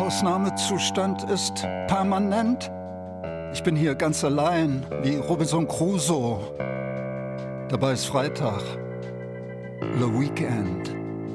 Ausnahmezustand ist permanent. Ich bin hier ganz allein, wie Robinson Crusoe. Dabei ist Freitag, Le Weekend.